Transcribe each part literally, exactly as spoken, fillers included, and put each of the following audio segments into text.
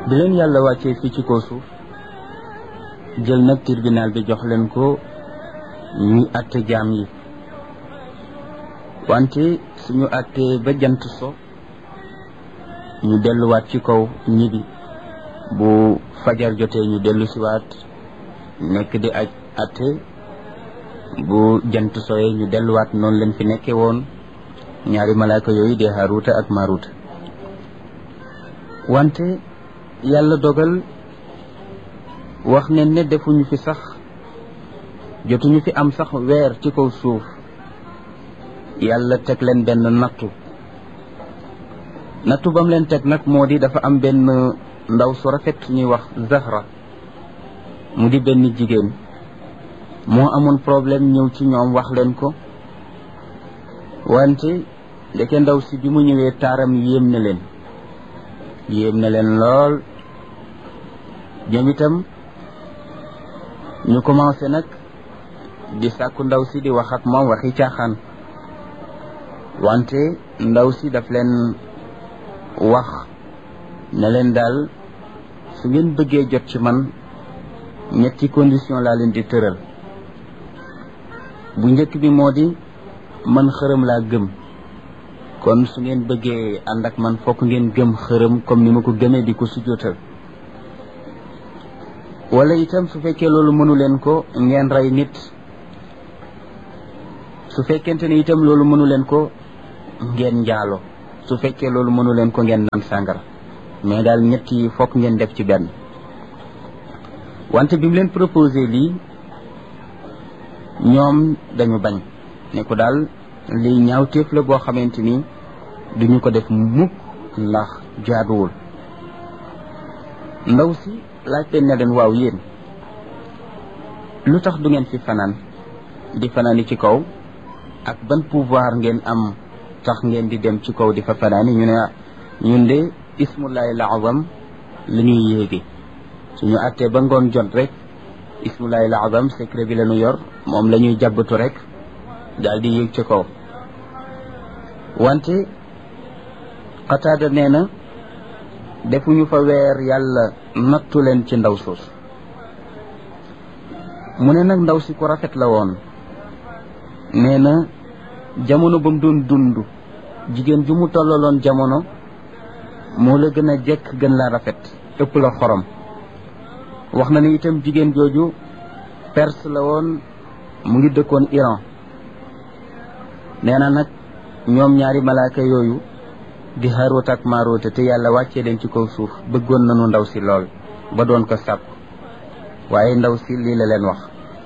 bi leen yàlla wàccee fii ci kaw suuf jël nag tribunal bi jox leen ko ñuy àtte jaam yi wante suñu àttee ba jant so ñu delluwaat ci kaw ñibi bu fajar jotee ñu dellu siwaat nekk di aj àtte bu jant soyee ñu delluwaat noonu leen fi nekkee woon ñaari malaaka yooyu di Haaruuta ak Maaruuta wante yàlla dogal wax ne ne defuñu fi sax jotuñu fi am sax weer ci kaw suuf yàlla teg leen benn nattu nattu bam leen teg nag moo di dafa am benn ndaw su rafet ñuy wax Zahra mu di benn jigéen moo amoon problème ñëw ci ñoom wax leen ko wante ndeke ndaw si bi mu ñëwee taaram yéem na leen yéem na leen lool ñoom itam ñu commencé nag di sàkku ndaw si di wax ak moom waxi caaxaan wante ndaw si daf leen wax ne leen daal su ngeen bëggee jot ci man ñetti condition laa leen di tëral bu njëkk bi moo di man xërëm laa gëm kon su ngeen bëggee ànd ak man fokk ngeen gëm xërëm comme ni ma ko gëmee di ko sujjóotal wala itam su fekkee loolu mënu leen ko ngeen rey nit su fekkente ne itam loolu mënu leen ko ngeen njaalo su fekkee loolu mënu leen ko ngeen naan sàngara mais daal ñett yi fokk ngeen def ci benn wante bi mu leen proposé lii ñoom dañu bañ ne ko daal lii ñaawteef la boo xamante ni duñu ko def mukk ndax jaaduwul ndaw si laaj leen ne leen waaw yéen lu tax du ngeen fi fanaan di fanaani ci kaw ak ban pouvoir ngeen am tax ngeen di dem ci kaw di fa fanaani ñu ne ñun de ismullahi al-azam li ñuy yéegi suñu àttee ba ngoon jot rek ismullahi al-azam secret bi la ñu yor moom la ñuy jàbbatu rek daal di yéeg ci kaw wante Qataada nee na defuñu fa weer yàlla nattu leen ci ndaw soosu mu ne nag ndaw si ku rafet la woon nee na jamono ba mu doon dund jigéen ju mu tollaloon jamono moo la gën a jekk gën la rafet ëpp la xorom wax na ne itam jigéen jooju perse la woon mu ngi dëkkoon Iran nee na nag ñoom ñaari malaaka yooyu di Haaruuta ak Maaruuta te yàlla wàccee leen ci kaw suuf bëggoon nañu ndaw si lool ba doon ko sàkku waaye ndaw si lii la leen wax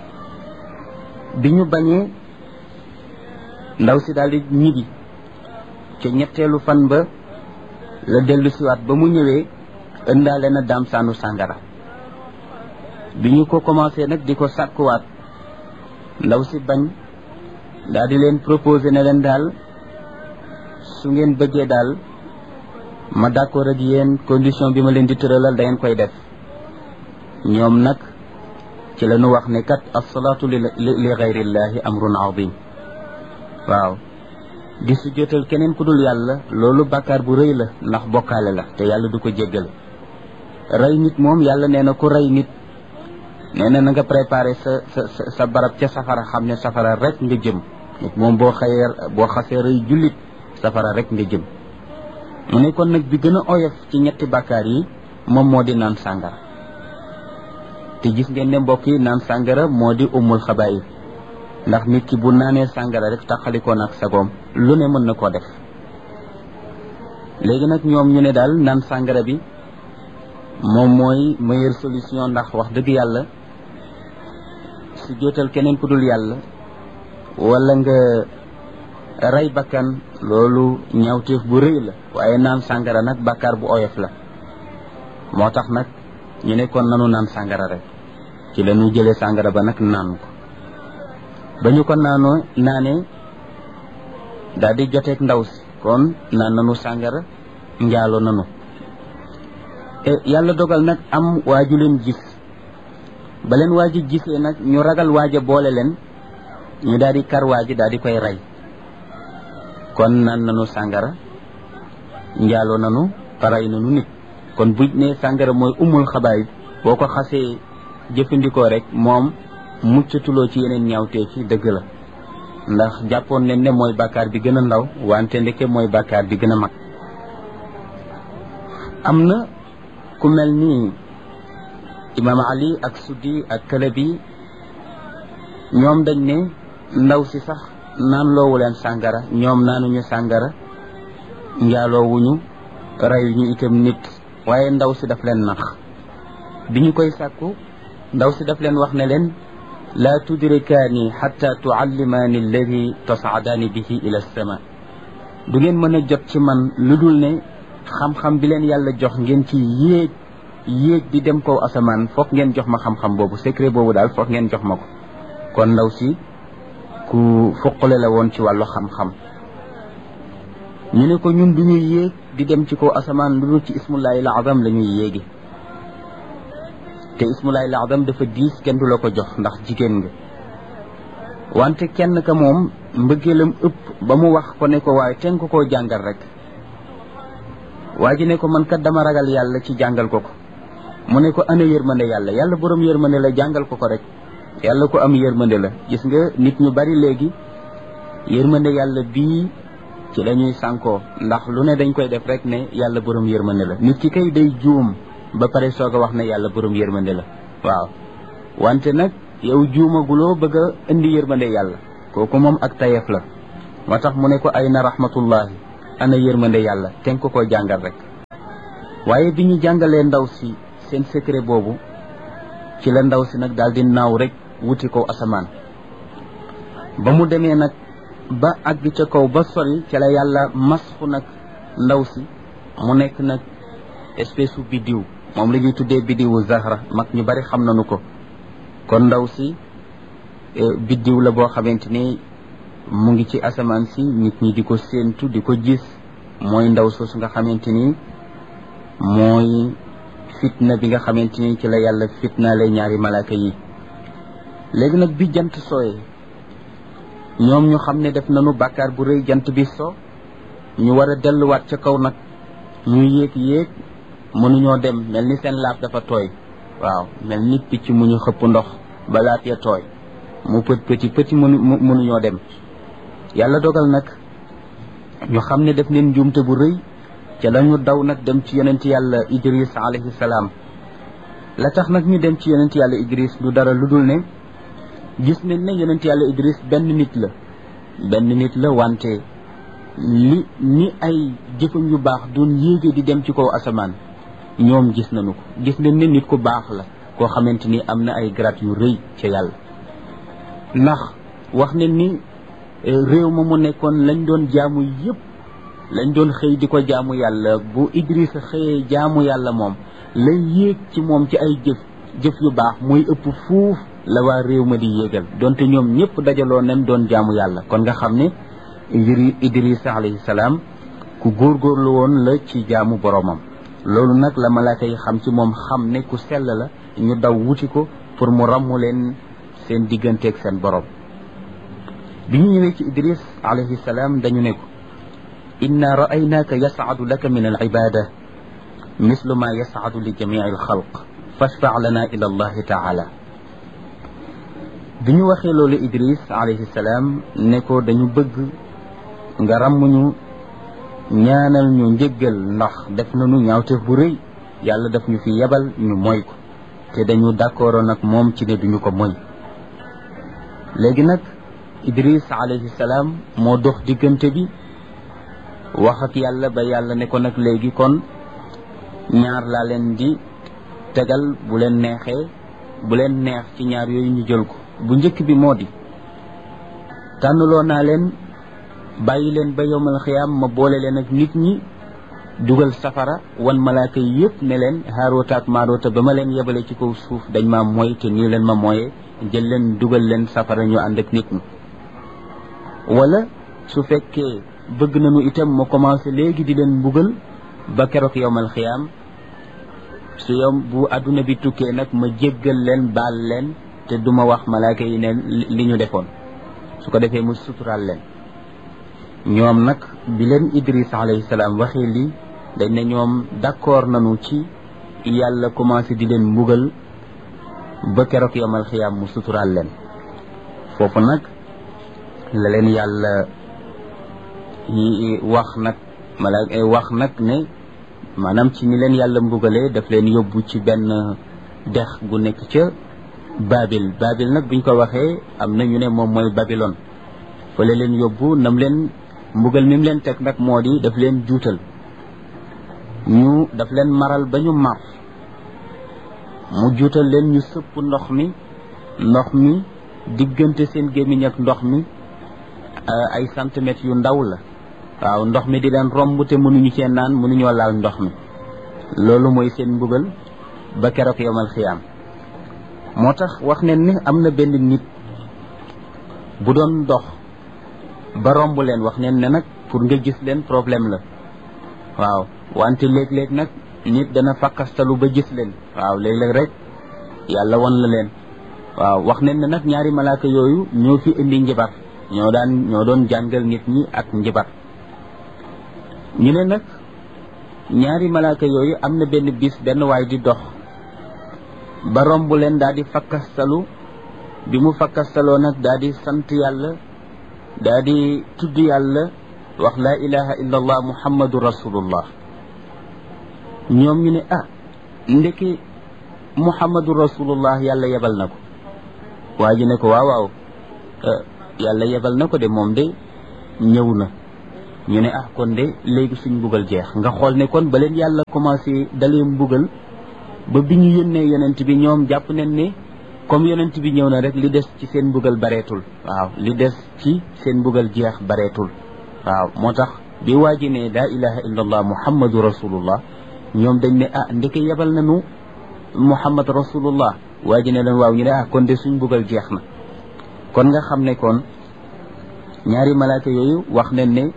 bi ñu bañee ndaw si daal di ñibbi ca ñetteelu fan ba la dellu siwaat ba mu ñëwee ëndaale na daam saanu sàngara bi ñu ko commencé nag di ko sàkkuwaat ndaw si bañ daal di leen proposé ne leen daal su ngeen bëggee daal ma d'accord ak yéen condition bi ma leen di tëralal da ngeen koy def ñoom nag ci la ñu wax ne kat as-salaatu li li gayrillahi amrun azim waaw di su jotal keneen ku dul yàlla loolu bàkkaar bu rëy la ndax bokkaale la te yàlla du ko jéggale rey nit moom yàlla nee na ku rey nit nee na na nga préparé sa sa sa barab ca safara xam ne safara rek nga jëm nit moom boo xëyee boo xasee rey jullit safara rek nga jëm mu ne kon nag bi gën a oyof ci ñetti bàkkaar yi moom moo di naan sàngara te gis ngeen ne mbokk yi naan sàngara moo di umul xabaayir ndax nit ki bu naanee sàngara rek taxalikoo nag sagoom lu ne mën na koo def léegi nag ñoom ñu ne daal naan sàngara bi moom mooy meilleure solution ndax wax dëgg yàlla su jootal keneen ku dul yàlla wala nga rey bakkan loolu ñaawteef bu rëy la waaye naan sàngara nag bàkkaar bu oyof la moo tax nag ñu ne kon nanu naan sàngara rek ci la ñu jëlee sàngara ba nag naan ko ba ñu ko naanoo naanee daal di joteeg ndaw si kon naan nanu sàngara njaaloo nanu e yàlla dogal nag am waaju leen gis ba leen waaji gisee nag ñu ragal waaja boole leen ñu daal di kar waaji daal di koy rey kon naan nanu sàngara njaaloo nanu paray nanu nit kon buñ ne sàngara mooy umul xabaayib boo ko xasee jëfandikoo rek moom muccatuloo ci yeneen ñaawtee ci dëgg la ndax jàppoon nañ ne mooy bàkkaar bi gën a ndaw wante ndeke mooy bàkkaar bi gën a mag am na ku mel ni imaam Ali ak Suddi ak Kalabi ñoom dañ ne ndaw si sax naan loowu leen sàngara ñoom naanuñu sàngara njaaloowuñu rayuñu itam nit waaye ndaw si daf leen nax bi ñu koy sàkku ndaw si daf leen wax ne leen laa tudrikaani xatta tuallimaani alladi tasaadaani bihi ila alsama du ngeen mën a jot ci man lu dul ne xam-xam bi leen yàlla jox ngeen ci yéeg yéeg di dem kaw asamaan foog ngeen jox ma xam-xam boobu secret boobu daal foog ngeen jox ma ko kon ndaw si ku fuqale la woon ci wàllu xam-xam ñu ne ko ñun du ñuy yéeg di dem ci kaw asamaan lu dul ci ismullahi al-azam la ñuy yéegi te ismullahi al-azam dafa diis kenn du la ko jox ndax jigéen nga wante kenn ka moom mbëggeelam ëpp ba mu wax ko ne ko waaye ten ko koo jàngal rek waa ji ne ko man kat dama ragal yàlla ci jàngal ko ko mu ne ko ana yërmande yàlla yàlla borom yërmande la jàngal ko ko rek yàlla ko am yërmande la gis nga nit ñu bari léegi yërmande yàlla bii ci la ñuy sànkoo ndax lu ne dañ koy def rek ne yàlla borom yërmande la nit ki kay day juum ba pare soog a wax ne yàlla borom yërmande la waaw wante nag yow juumaguloo bëgg a indi yërmande yàlla kooku moom ak tayef la moo tax mu ne ko ay na rahmatullahi ana yërmande yàlla ten ko koo jàngal rek waaye bi ñu jàngalee ndaw si seen secret boobu ci la ndaw si nag daal di naaw rek wuti ko asamaan ba mu demee nag ba àgg ca kaw ba sori ca la yàlla masfu nag ndaw si mu nekk nag espèce u biddiw moom la ñuy tuddee biddiwu zahra mag ñu bari xam nañu ko kon ndaw si biddiw la boo xamante ni mu ngi ci asamaan si nit ñi di ko séentu di ko gis mooy ndaw soosu nga xamante ni mooy fitna bi nga xamante ni ci la yàlla fitna lay ñaari malaaka yi léegi nag bi jant sooyee ñoom ñu xam ne def nañu bàkkaar bu rëy jant bi so ñu war a delluwaat ca kaw nag ñu yéeg yéeg mënuñoo dem mel ni seen laaf dafa tooy waaw mel ni picc mu ñu xëpp ndox ba laaf ya tooy mu pët pëti pëti mënu mënuñoo dem yàlla dogal nag ñu xam ne def neen njuumte bu rëy ca la ñu daw nag dem ci yonent yàlla Idris alayhi salaam la tax nag ñu dem ci yonent yàlla Idris du dara lu dul ne gis nañ ne yonent yàlla Idris benn nit la benn nit la wante li ni ay jëfam yu baax doon yéege di dem ci kaw asamaan ñoom gis nañu ko gis nañ ne nit ku baax la koo xamante ni am na ay grade yu rëy ca yàlla ndax wax ne ni réew ma mu nekkoon lañ doon jaamu yépp lañ doon xëy di ko jaamu yàlla bu Idris xëyee jaamu yàlla moom lay yéeg ci moom ci ay jëf jëf yu baax muy ëpp fuuf la waa réew ma di yéegal donte ñoom ñëpp dajaloo nañ doon jaamu yàlla kon nga xam ne Idris alayhi salaam ku góorgóorlu woon la ci jaamu boromam loolu nag la malaaka yi xam ci moom xam ne ku sell la ñu daw wuti ko pour mu ràmmu leen seen digganteeg seen borom bi ñu ñëwee ci Idris alayhi salaam dañu ne ko inna ra'aynaaka yas'adu laka min al-ibada mislu ma yas'adu li jami'i al-xalq fashfa' lana ila allahi ta'ala bi ñu waxee loolu Idris alayhi salaam ne ko dañu bëgg nga ràmmuñu ñaanal ñu njëggal ndax def nañu ñaawteef bu rëy yàlla daf ñu fi yebal ñu moy ko te dañu d'accord nag moom ci ne duñu ko moy léegi nag Idris alayhi salaam moo dox diggante bi wax ak yàlla ba yàlla ne ko nag léegi kon ñaar laa leen di tegal bu leen neexee bu leen neex ci ñaar yooyu ñu jël ko bu njëkk bi moo di tànnuloo naa leen bàyyi leen ba yowmal xiyaam ma boole leen ak nit ñi dugal safara wan malaaka yi yëpp ne leen Haaroota ak Maaroota ba ma leen yebale ci kaw suuf dañ ma mooy te nii leen ma mooyee jël leen dugal leen safara ñu ànd ak nit ñi wala su fekkee bëgg nañu itam ma commencé léegi di leen mbugal ba keroog yowmal xiyaam su yom bu adduna bi tukkee nag ma jéggal leen baal leen te duma wax malaaka yi ne li ñu defoon su ko defee mu suturaal leen ñoom nag bi leen Idris alayhi salaam waxee lii dañ ne ñoom d'accord nañu ci yàlla commencé di leen mbugal ba keroog yomal xiyaam mu suturaal leen foofu nag la leen yàlla yi wax nag mala wax nag ne maanaam ci ni leen yàlla mbugalee daf leen yóbbu ci benn dex gu nekk ca Babil Babil nag buñ ko waxee am na ñu ne moom mooy Babylone fa la leen yóbbu nam leen mbugal mi mu leen teg nag moo di daf leen juutal ñu daf leen maral ba ñu mar mu juutal leen ñu sëpp ndox mi ndox mi diggante seen gémmiñ ak ndox mi ay centimètres yu ndaw la waaw ndox mi di leen romb te mënuñu cee naan mënuñoo laal ndox mi loolu mooy seen mbugal ba keroog yomal xiyaam moo tax wax ne ni am na benn nit bu doon dox ba romb leen wax ne ne nag pour nga gis leen problème la waaw wante léeg-léeg nag nit dana fakkastalu ba gis leen waaw léeg-léeg rek yàlla won la leen waaw wax ne ne nag ñaari malaaka yooyu ñoo fi indi njibar ñoo daan ñoo doon jàngal nit ñi ak njibar ñu ne nag ñaari malaaka yooyu am na benn bis benn waay di dox ba romb leen daal di fakkastalu bi mu fakkastaloo nag daal di sant yàlla daal di tudd yàlla wax laa ilaha illa allah muhammadu rasulullah ñoom ñu ne ah ndeki muhammadu rasulullah yàlla yebal na ko waa ji ne ko waaw waaw yàlla yebal na ko de moom de ñëw na ñu ne ah kon de léegi suñ mbugal jeex nga xool ne kon ba leen yàlla commencé dalee mbugal ba bi ñu yónnee yonent bi ñoom jàpp nañ ne comme yonent bi ñëw na rek li des ci seen mbugal bareetul waaw li des ci seen mbugal jeex bareetul waaw moo tax bi waa ji ne laa ilaha illa allah muhammadu rasulullah ñoom dañ ne ah ndeke yebal nañu muhammad rasulullah waa ji ne leen waaw ñu ne ah kon de suñ mbugal jeex na kon nga xam ne kon ñaari malaaka yooyu wax nañ ne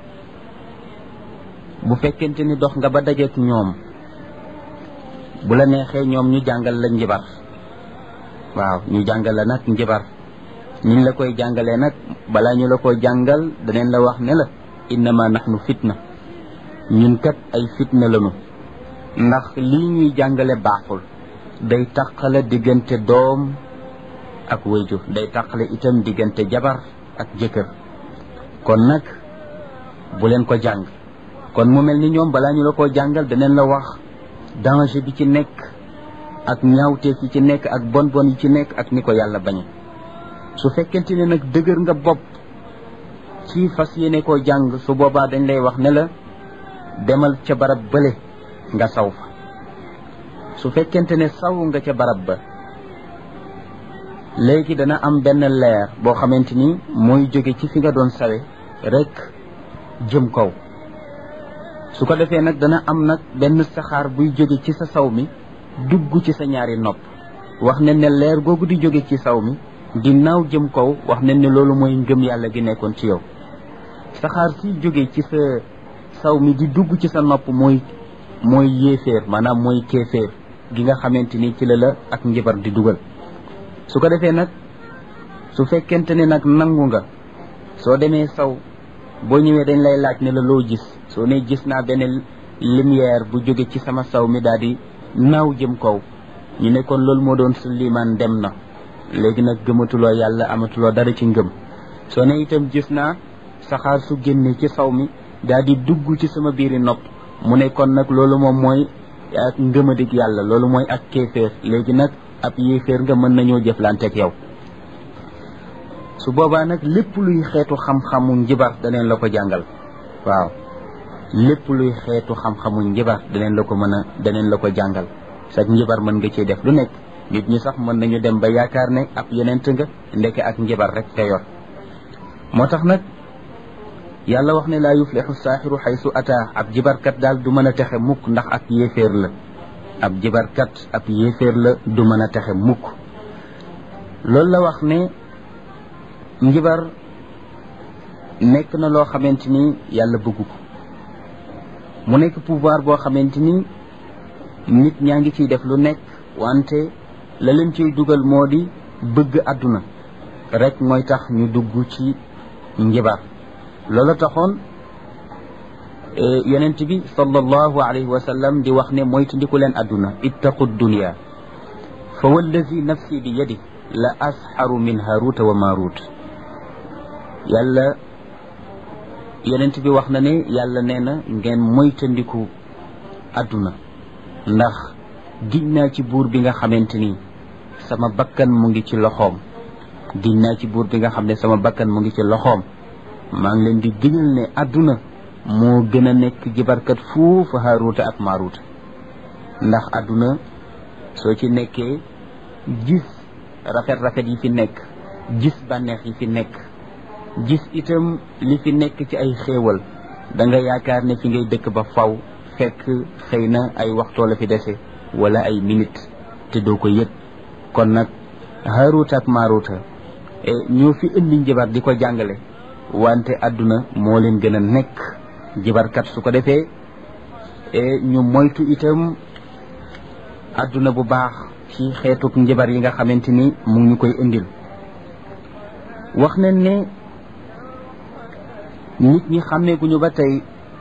bu fekkente ni dox nga ba dajeek ñoom bu la neexee ñoom ñu jàngal la njibar waaw ñu jàngal la nag njibar ñu la koy jàngalee nag balaa ñu la koy jàngal daneen la wax ne la innama nahnu fitna ñun kat ay fitna lañu ndax lii ñuy jàngale baaxul day taqale diggante doom ak wayjur day taqale itam diggante jabar ak jëkkër kon nag bu leen ko jàng kon mu mel ni ñoom balaa ñu la ko jàngal daneen la wax danger bi ci nekk ak ñaawteef yi ci nekk ak bon bon yi ci nekk ak ni ko yàlla bañe su fekkente ne nag dëgër nga bopp ci fas yéene koo jàng su boobaa dañ lay wax ne la demal ca barab bële nga saw fa su fekkente ne saw nga ca barab ba léegi dana am benn leer boo xamante ni mooy jóge ci fi nga doon sawe rek jëm kaw su ko defee nag dana am nag benn saxaar buy jóge ci sa saw mi dugg ci sa ñaari nopp wax ne ne leer googu di jóge ci saw mi di naaw jëm kaw wax ne ne loolu mooy ngëm yàlla gi nekkoon ci yow saxaar si jóge ci sa saw mi di dugg ci sa nopp mooy mooy yéeféer maanaam mooy kéeféer gi nga xamante ni ci la la ak njibar di dugal su ko defee nag su fekkente ne nag nangu nga soo demee saw boo ñëwee dañ lay laaj ne la loo gis soo ne gis naa benn lumière bu jóge ci sama saw mi daal di naaw jëm kaw ñu ne kon loolu moo doon sa liimaan dem na léegi nag gëmatuloo yàlla amatuloo dara ci ngëm soo ne itam gis naa saxaar su génne ci saw mi daal di dugg ci sama biiri nopp mu ne kon nag loolu moom mooy ak ngëmadig yàlla loolu mooy ak kéeféer léegi nag ab yéeféer nga mën nañoo jëflanteeg yow su boobaa nag lépp luy xeetu xam-xamu njibar daneen la ko jàngal waaw lépp luy xeetu xam-xamu njibar daneen la ko mën a daneen la ko jàngal sax njibar mën nga ciy def lu nekk nit ñi sax mën nañu dem ba yaakaar ne ab yonent nga ndeke ak njibar rek te yor moo tax nag yàlla wax ne laa yuflixu saaxiru xaysu ataa ab jibarkat daal du mën a texe mukk ndax ak yéeféer la ab jibarkat ab yéeféer la du mën a texe mukk loolu la wax ne njibar nekk na loo xamante ni yàlla bëgg ko mu nekk pouvoir boo xamante ni nit ñaa ngi ciy def lu nekk wante la leen ciy dugal moo di bëgg àdduna rek mooy tax ñu dugg ci njibar loola taxoon yonent bi sallallahu alayhi wa sallam di wax ne moytandiku leen adduna ittaqu dunya fa wallazi nafsi bi yadi la asxaru min haruta wa marut yàlla yonent bi wax na ne yàlla nee na ngeen moytandiku adduna ndax giñ naa ci buur bi nga xamante ni sama bakkan mu ngi ci loxoom giñ naa ci buur bi nga xam ne sama bakkan mu ngi ci loxoom maa ngi leen di giñal ne adduna moo gën a nekk jibarkat fuufa haaruuta ak maaruuta ndax adduna soo ci nekkee gis rafet-rafet yi fi nekk gis bànneex yi fi nekk gis itam li fi nekk ci ay xéewal da nga yaakaar ne fi ngay dëkk ba faw fekk xëy na ay waxtoo la fi dese wala ay minute te doo ko yëg kon nag haaruuta ak maaruuta ñoo fi indi njibar di ko jàngale wante adduna moo leen gën a nekk jibarkat su ko defee ñu moytu itam adduna bu baax ci xeetuk njibar yi nga xamante ni mu ngi ñu koy indil wax nañ ne nit ñi xàmmeeguñu ba tey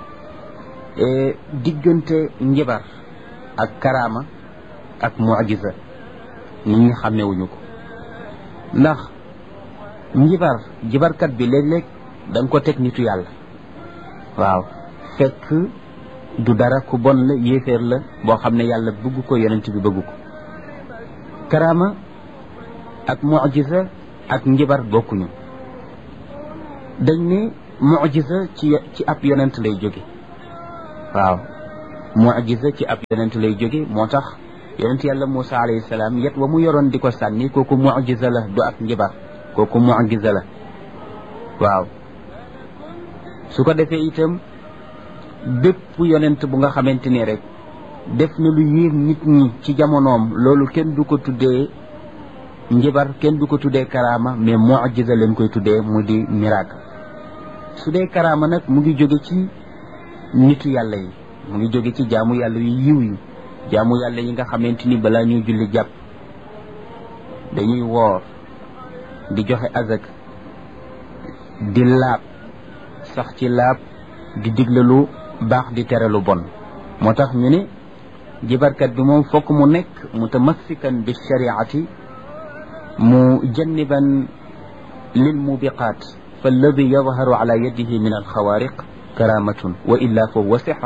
diggante njibar ak karaama ak mu'jiza nit ñi xàmmeewuñu ko ndax njibar jibarkat bi léeg-léeg da nga ko teg nitu yàlla waaw fekk du dara ku bon la yéeféer la boo xam ne yàlla bëgg ko yonent bi bëgg ko karaama ak mu'jiza ak njibar bokkuñu dañ ne mu'jiza ci ci ab yonent lay jóge waaw mu'jiza ci ab yonent lay jóge moo tax yonent yàlla Muusa alayhi salaam yet wa mu yoroon di ko sànni kooku mu'jiza la du ak njibar kooku mu'jiza la waaw su ko defee itam bépp yonent bu nga xamante ni rek def na lu yéem nit ñi ci jamonoom loolu kenn du ko tuddee njibar kenn du ko tuddee karaama mais mu'jiza leen koy tuddee mu di miracle su dee karaama nag mu ngi jóge ci nitu yàlla yi mu ngi jóge ci jaamu yàlla yu yiw yi jaamu yàlla yi nga xamante ni balaa ñuy julli jàpp dañuy woor di joxe azak di laab sax ci laab di digle lu baax di tere lu bon moo tax ñu ne jibarkat bi moom fokk mu nekk mutamassikan bi shariati mu janniban lil mubiqaat fa alladi yadharu ala yadihi min alxawaariq karamatun wa illa fa huwa sihr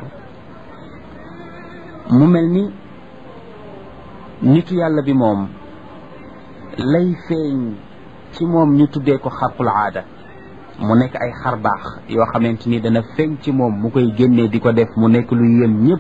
mu mel ni nitu yàlla bi moom lay feeñ ci moom ñu tuddee ko xarqul aada mu nekk ay xar baax yoo xamante ni dana feeñ ci moom mu koy génnee di ko def mu nekk lu yéem ñëpp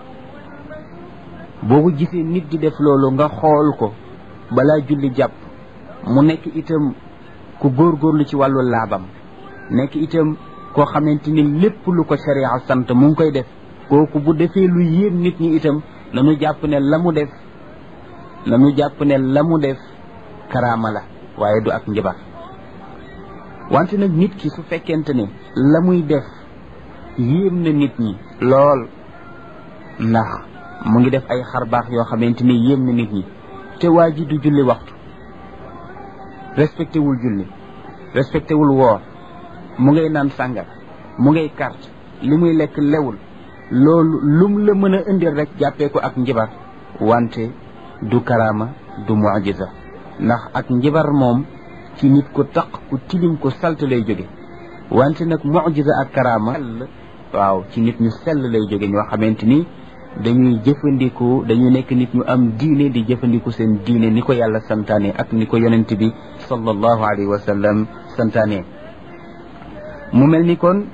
boobu gisee nit di def loolu nga xool ko balaa julli jàpp mu nekk itam ku góorgóorlu ci wàllu laabam nekk itam koo xamante ni lépp lu ko sharia sant mu ngi koy def kooku bu defee lu yéem nit ñi itam nañu jàpp ne la mu def nañu jàpp ne la mu def karaama la waaye du ak njibar wante nag nit ki su fekkente ne la muy def yéem na nit ñi lool ndax mu ngi def ay xar baax yoo xamante ni yéem na nit ñi te waa ji du julli waxtu respecté wul julli respecté wul woor mu ngay naan sàngar mu ngay carte li muy lekk lewul loolu lum la mën a indil rek jàppee ko ak njibar wante du karaama du mu'jiza ndax ak njibar moom ci nit ku taq ku tilim ku salt lay jóge wante nag mu'jiza ak karaama waaw ci nit ñu sell lay jóge ñoo xamante ni dañuy jëfandiku dañuy nekk nit ñu am diine di jëfandiku seen diine ni ko yàlla santaane ak ni ko yonent bi sallallahu alayhi wa sallam santaane mu mel ni kon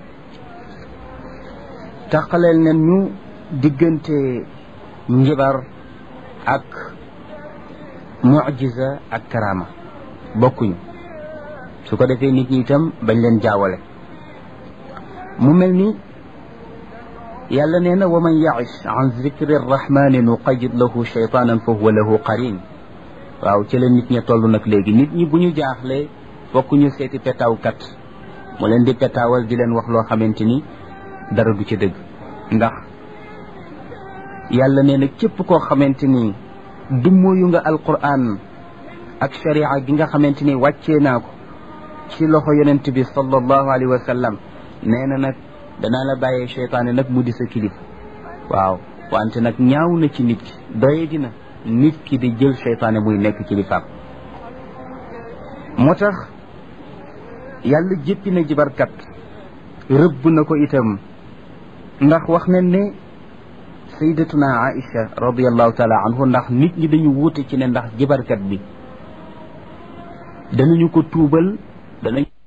taqaleel nañ ñu diggante njibar ak mu'jiza ak karaama bokkuñu su ko defee nit ñi itam bañ leen jaawale mu mel ni yàlla nee na wa man ya'ish an zikri rrahmani nuqayyid lahu shaytanan fa huwa lahu qarin waaw ci la nit ñi toll nag léegi nit ñi bu ñu jaaxlee fokk ñu seeti petaawkat mu leen di petaawal di leen wax loo xamante ni dara du ci dëgg ndax yàlla nee na képp koo xamante ni dummóoyu nga alquran ak sharia gi nga xamante ni wàccee naa ko ci loxo yonent bi sallallahu alayhi wa sallam nee na nag danaa la bàyyee seytaane nag mu di sa kilif waaw wante nag ñaaw na ci nit ki doye dina nit ki di jël seytaane muy nekk kilifaam moo tax yàlla jéppi na jibarkat rëbb na ko itam ndax wax nañ ne sayyidatuna Aïcha radiyallahu taala anhu ndax nit ñi dañu wuute ci ne ndax jibarkat bi danañu ko tuubal danañ